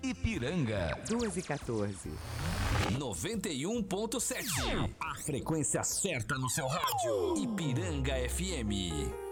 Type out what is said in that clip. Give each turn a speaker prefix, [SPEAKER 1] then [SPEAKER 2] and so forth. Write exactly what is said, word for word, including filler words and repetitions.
[SPEAKER 1] Ipiranga.
[SPEAKER 2] duas e quatorze.
[SPEAKER 1] noventa e um ponto sete. A frequência certa no seu rádio. Ipiranga F M.